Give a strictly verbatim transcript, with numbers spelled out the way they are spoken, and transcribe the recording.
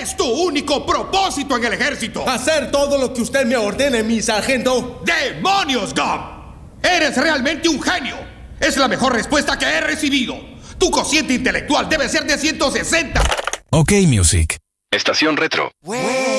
es tu único propósito en el ejército? Hacer todo lo que usted me ordene, mi sargento. ¡Demonios, Gump! ¡Eres realmente un genio! Es la mejor respuesta que he recibido. Tu cociente intelectual debe ser de ciento sesenta. Ok, Music. Estación Retro. Wey.